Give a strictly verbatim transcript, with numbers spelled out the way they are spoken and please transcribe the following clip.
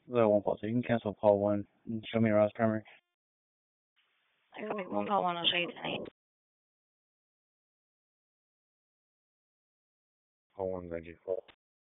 The one call, so you can cancel call one and show me around primary. I can make one call one. I'll show you tonight. Call one, Reggie.